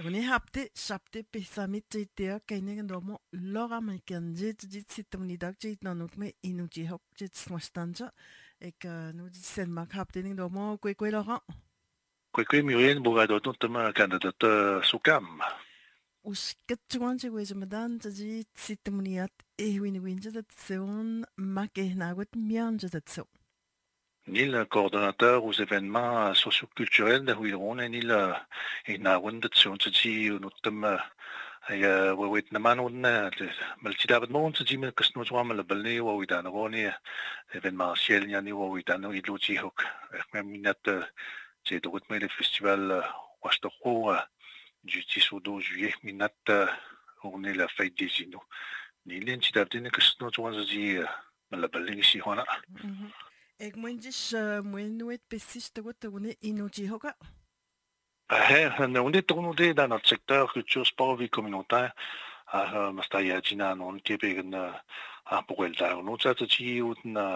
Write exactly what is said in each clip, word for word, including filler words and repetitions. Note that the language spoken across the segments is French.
Uni hapte shapte pesamit jitea kainen domo loga maikan jit jit sitamni dak jit nanuk me inuji hok jit smastancha ek nu jit sen mak hapte ning domo kwe kwe loga Kwekwe Muriel Bourado tama candidate Sukam. Usket chuan che kwe jamadan jit sitamniat e win win jit seon mak e nagut mian jit so. Ni le coordonnateur aux événements socioculturels de Huiron et ni le inawan de tsionti notam ay wawit naman on maltidabad mo on tsi me kasno jwa malbalni wawidan roni événementiel yani wawidan iluji hok même minat c'est de route le festival Wastoko du dix au douze juillet minat on est la fête des Inuits ni l'entidabdine kasno jwa zi malbalni si hona. Ek mwenjish mwenwet pesis te wat one inuji hoka. On est tourné dans notre secteur culture, sport, vie communautaire. À Mastayajina, on est bien à Pourelda. On a dit on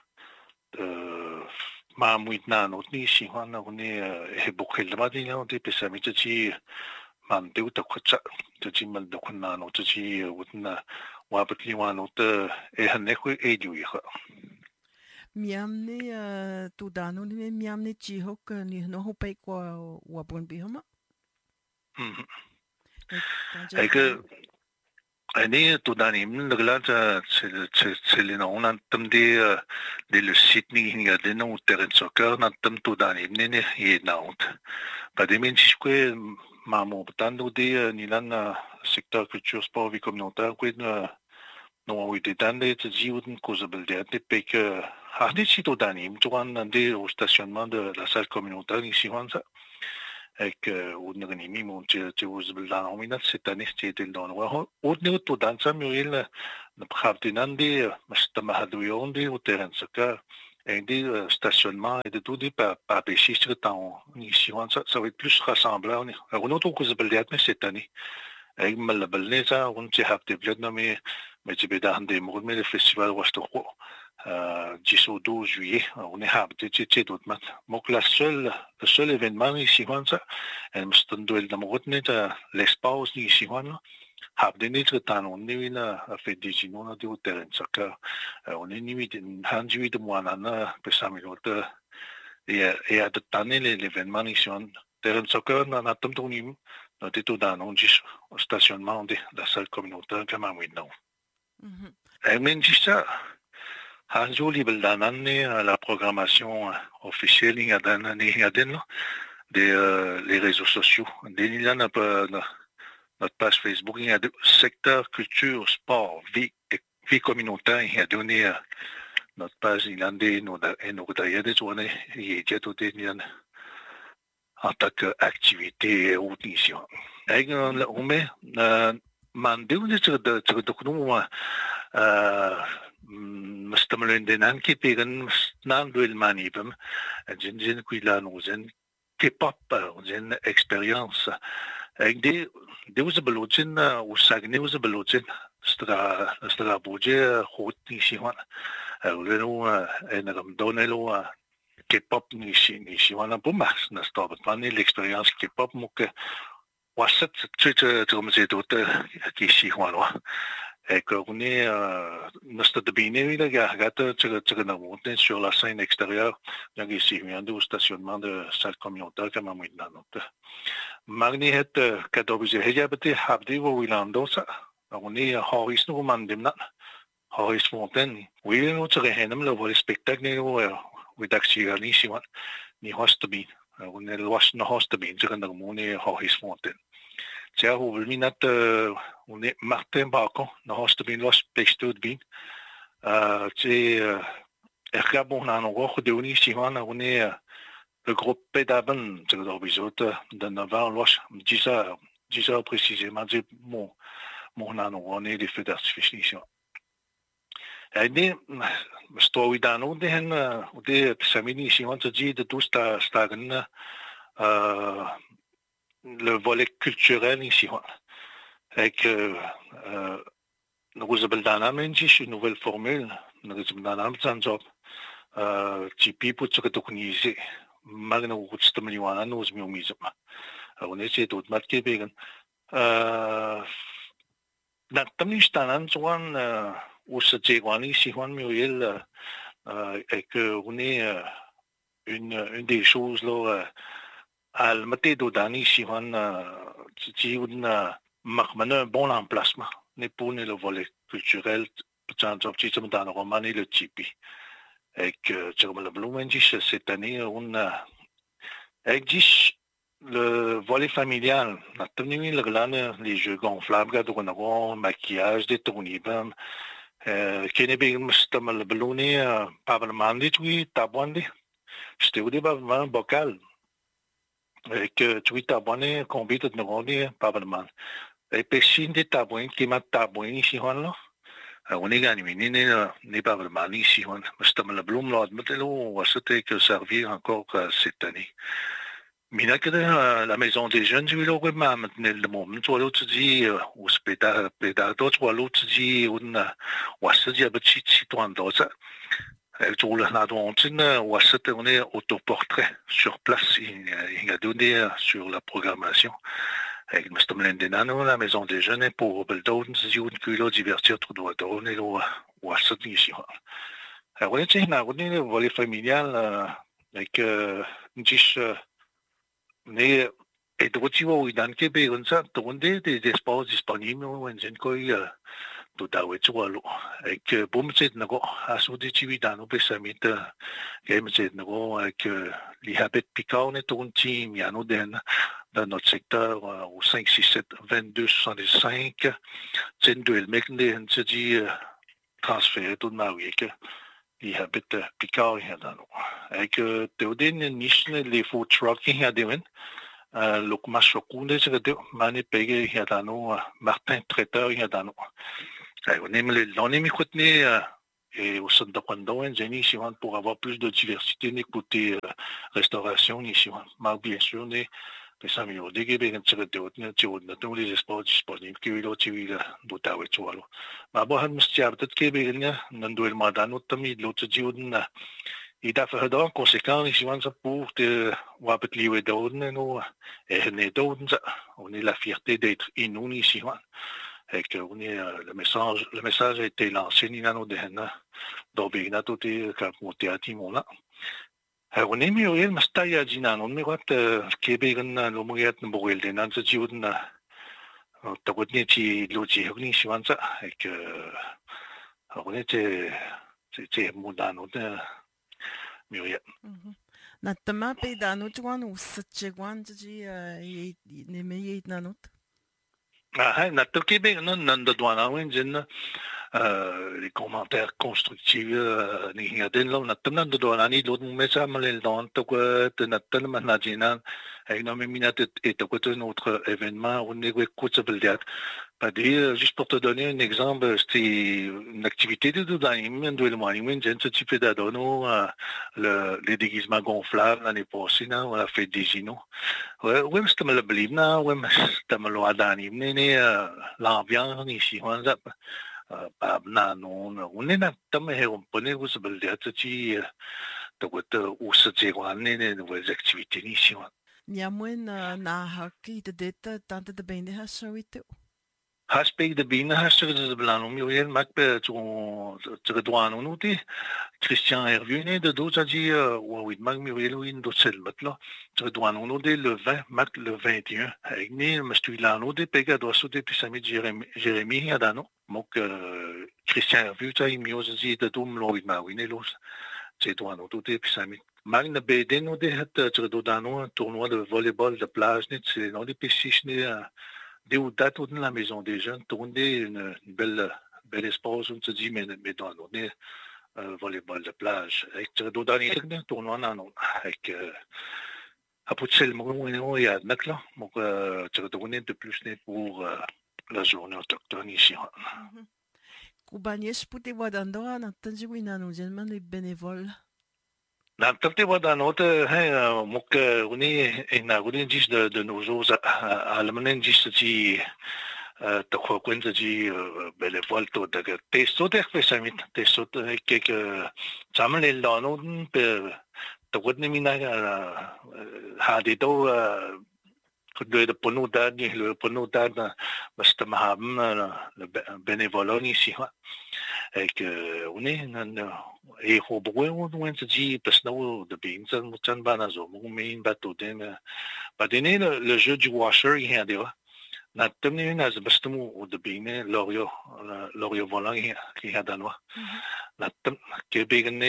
Mamuitna, on est ici, on est beaucoup de madina, on est pessimé. Dit Mandé ou Takucha, dit Mandokuna, on dit on Wapatli, on est un écho et du Miamne tu danu ni miamne chihok ni no hopai kwa wapun bihoma. Et que Ani tu dani min nagla c'est c'est les noms antam de de le site ni ni de non terrain de soccer antam tu dani ni ni ye naut. Pas de men chikwe mamo tando de ni lan secteur culture sport vie communautaire kwe no oui de tande te jiuden kozabel de te pek hardi si tu dani mtuan ande au stationnement de la salle communautaire ici wansa. Et que on a gagné mon tu tu vous dans on minute cette année c'était dans le roi on est tout dans ça Muriel ne pratinandi mastama haduyondi au terrain de soccer et des stationnements et de tout des pas pas pêcher sur temps ici ça ça va être plus rassemblant on a tout que ça peut être cette année et mal balné ça on s'est hafté bien mais mais tu peux dans des mots mais le festival Wastoko dix au douze juillet, on est habité de chez d'autres mat. Donc la seule, le seul événement ici, ça, elle me stond duel de mon net l'espace ici, habité notre temps, on est là, a fait des inons à des terrains de soccer. On est nuit de hanjuit de moi nana, que ça minute et et à de tanner l'événement ici, terrain de soccer, on a tant de nim, on est tout dans on dit stationnement de la salle communautaire comme un window. Et même dit ça. Hanjo libeldanani la programmation officielle ingadan ni ingaden des les réseaux sociaux. Denilan notre page Facebook il y a secteur culture sport vie vie communautaire il y a donné notre page il y a des nos nos d'ailleurs des journées il y a tout des en tant qu'activité ou mission. Et on met mandé on est de de de nous مستمرين دينان كي بيغن نان دويل ماني بم جن جن كويلا نوزن كي باب جن اكسبيرينس دي دي وز بلوتين وساغني وز بلوتين استرا استرا بوجي خوت نيشي وان ولنو انا غمدونلو كي باب نيشي نيشي وانا بوماس نستوبت ماني الاكسبيرينس كي باب موك واسط تشي تغمزي دوت كي شي وانوا et qu'on est notre debiné il y a gâte tu tu nous monter sur la scène extérieure donc ici il y a un stationnement de salle communautaire comme à Mouina donc magni het kadobje hejabte habdi wo wilando ça on est horis nous mandimna horis fontaine oui nous tu rehenam le vol spectacle nous oui d'axigani si ni host bin on est lois no host bin tu nous monter horis fontaine Tiens, vous voulez minute, on est Martin Bacon, dans Hostebin, Los Pestudbin. C'est, Ergabon, on a encore de Uni, Simon, on est le groupe Pédaben, c'est le bisou de neuf heures, Los, dix heures, dix heures précisément, c'est mon, mon an, on est les feux d'artifice. Et ni, story d'un autre, on est, Samini, Simon, te dit de tout ça, stagne, euh, le volet culturel ici. Avec nous avons une nouvelle formule, nous avons un job, qui peut être organisé, malgré nous avons mis on essaie d'autres matchs Québec. Euh, dans le temps stanan souvent où se tient si on mieux et que on est une une des choses là à le matin d'Odani si on si on marque un bon emplacement n'est pas le volet culturel tant petit comme dans le roman et le tipi et que comme le Blumen dit cette année on a existe le volet familial, les jeux gonflables, le maquillage, des tournibans, qui n'est pas le ballonné, pas le mandé, oui, tabouandé. C'était au début un bocal. Et que tu es tabouandé, combien de neurons, pas le mandé. Et puis, si des tabouins qui m'a tabouin ici, là, on est gagné, n'est pas le mandé ici, mais c'était le bloom, là, mais là, c'était que servir encore cette année. Mina que la maison des jeunes, je vais le remettre maintenant le moment. Tu vois l'autre dit, au spectacle, spectacle, tu vois l'autre dit, on a, on a dit, petit citoyen d'osa. Tu vois là, on dit, on a dit, on est autoportrait sur place, il a donné sur la programmation. Avec M. Mlendenano, la maison des jeunes, pour Beldo, on dit, on peut divertir tout droit, on est là, on a dit ici. Alors, on est dit, on est le volet familial, avec, dix, mais et donc tu vois dans le Québec on ça tourner des espaces disponibles on a quoi tout à fait tu vois là et que pour me dire non à ce que tu vis dans nos pays amis que me dire non avec les habits piquants on est un team il y a nous dans dans notre secteur au cinq six sept vingt-deux soixante-cinq c'est une duel mec on se dit transférer tout de ma vie que les habits piquants il y a dans nous et que tu as des niches les food trucks il y a des le commerce local c'est que mani payé il y a dans nous Martin traiteur il y a dans nous on aime les on aime écouter et au centre de Pando en génie ici pour avoir plus de diversité n'écouter restauration ici mais bien sûr les les amis au début quand c'est que tu vois tous les espaces disponibles qui là tu vois d'autres ouais tu vois mais bon on se tient peut-être que bien non doit le mandat notre ami l'autre dit on et d'après ça, en conséquence, ici, on pour te, on va peut-être lier d'autres, nous, et n'est d'autres, on est la fierté d'être inou ici, et que on est, le message, le message a été lancé, ni dans nos déhens, d'obéir à tout et, quand on était à Timona. On est mieux, mais c'est à dire, on est mieux, Québec, on a le moyen de mourir, on a dit, on a, t'as pas dit, l'autre, on est ici, et que, on était, c'était, moderne, on est, mieux. Natama pe dano tuan usatcheguan ji ne me ye nanot. Ah, notre Québec, non, non, de douane, oui, j'ai les commentaires constructifs, ni rien là, notre non de douane, ni l'autre message, mais le don, tout quoi, notre non, maintenant, avec nos minutes et tout quoi, notre événement, on est quoi, ça veut dire. Pas dire, juste pour te donner un exemple, c'était une activité de douane, de le moyen, j'ai un petit peu d'adonno, le, les déguisements gonflables l'année passée, on a fait des inos. Ouais, ouais, mais c'était mal blib, na, ouais, mais c'était mal adani, mais l'ambiance ici, on a, pas, non, non, on est dans, tam, on connaît, vous savez, le petit, de quoi, où se tient, on est des nouvelles activités ici, Niamwen na haki de deta, tante de bende ha sawite. Aspect de bien, aspect de blanc, Muriel Macbeth, tu tu dois nous noter. Christian Hervieux, de d'autres a dit, oui, Mac Muriel, oui, d'autres c'est le là. Tu dois nous noter le vingt, Mac le vingt et un. Avec nous, mais tu l'as noté, Pega doit sauter, puis ça met Jérémy, à Dano. Donc, Christian Hervieux, tu as mis aux dit de tout, Louis Marouine, l'autre. Tu dois nous noter, puis ça met. Mac ne bédé, nous, tu dois nous un tournoi de volleyball de plage, c'est non des piscines, des ou dates dans la maison des jeunes, tourner une, une belle, belle espace, on se dit, mais, mais dans le euh, volleyball de plage. Et tu dois donner un tournoi, non, avec, euh, après, c'est le moment, il y a un là, donc, euh, tu dois donner de plus pour, euh, la journée autochtone ici. Kubanies puti wadando, natanji winano, gentlemen, les bénévoles. N'importe quoi dans notre, hein, donc, on est, on est juste de, de nos jours, à l'Allemagne, juste si, te crois qu'on te dit, bénévole, tout, de, t'es sauté, fait ça, t'es sauté, que, ça me l'est là, non, te, te crois que mina, a des dos, كل البنودات البنودات مستمهم البنيفولوني سيها هيك ونحن إيه هو بقول وين تجي بس نو دبين زن متن بانا زو مين باتودين بعدين le jeu du washer il y a des na temni na zbastumu debine lorio lorio volant qui a danwa na tem ke begne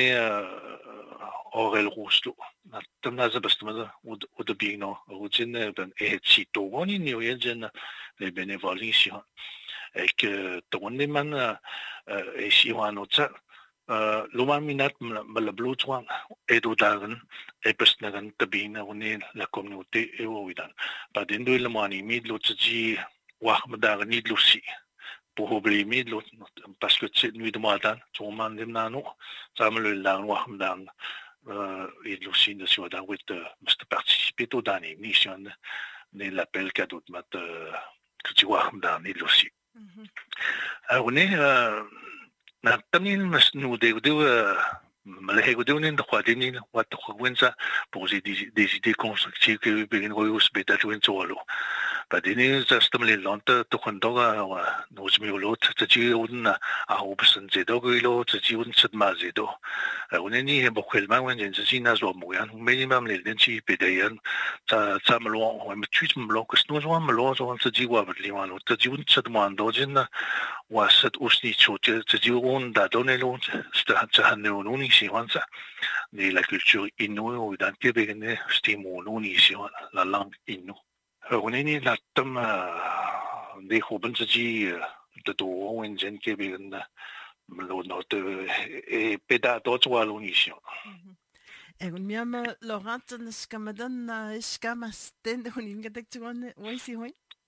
orel ruslo na tem na zbastumu o debino rujin ben e cito woni ni oyen le benevolence et que tonni man e si wano tsa luma minat mal blutwang edo dagen e besnagan tabina woni la communauté e oidan badin do le mani mid lo tji wax madagen ni lo si problemi lo parce que c'est nuit de matin tout man dem nano sam le lang wax mdan et lo si de sur dan with must participer to dani mission ne l'appel cadeau de mat que tu wax mdan ni lo si alors on est na tamni mas nu de de malhe go de ne kwa de ni wat ko wensa pour des des idées constructives que begin go us beta to solo pa de ni za stamle lonta to kondoga no zmi lo ta ji un a opsen je do go lo ta ji un sat ma je do on ni he bo khel ma wen je ji na zo mo yan minimum le den chi pe de yan ta ta mlo on me tuit mlo que no zo mlo zo ta ji wa li wan ta ji un sat ma ndo jin واسد أسني شوت تجيبون دادون لون استهانوني سيوانسا ni la culture innu ou dans Québec ne stimuloni ici la langue innu on est ni la tam des hoben ji de do en jen Québec na lo not e peda do twalo ni ici egun miama Laurent skamadan skamasten honin gadak tuan waisi hoin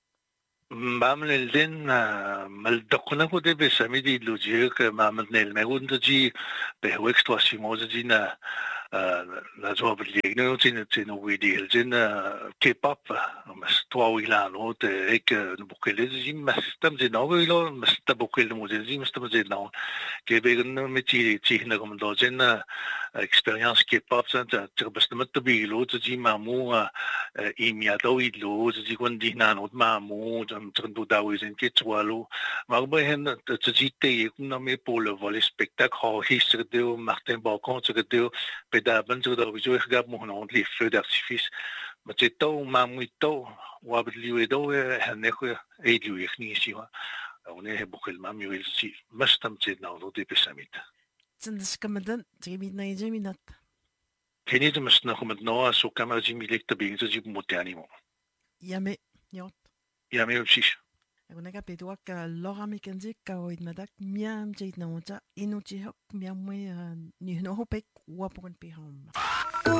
بعمل الدين مالدقنا كده بسامي لوجيك ما مدنيل ما كنت جي بهوكس تواسي موز جينا نجواب الليجنو تين تين ويدي الجينا كيباب مس تواويلا نوت هيك نبوكيل جي مس تم جي نوغيلو مس تبوكيل موزي مس تم جي نو كيبيغن متي تي هنا كم دو جينا expérience K-pop ça tu bas na matabi tu ji mamu imya daw idlo tu ji kun di na not mamu jam tu daw izin ke twalo magba hen tu ji te kun na me pour le vol spectacle ho histoire de Martin Bacon tu de pedaban tu daw jo gab mo non les feux d'artifice mais tu to mamu to wa bli do hen ne ko e lu ni si wa on est beaucoup le mamu il si mastam tu na do de pesamit تنسكمدن تجيبي نايجي مينات كني دمسنا خمد نوا سو كما جيمي ليك تبين تجيب موتاني مو يامي يوت يامي وشيش أقولنا كبيتوا كاللغة ميكنزي كويد مدك ميام جيت نوتا إنو تيهك ميام مي نيهنو بيك وابون بيهم